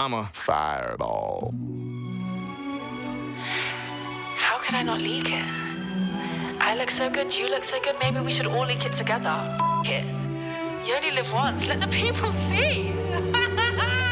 I'm a fireball. How could I not leak it? I look so good, you look so good, maybe we should all leak it together. F*** it. You only live once, let the people see.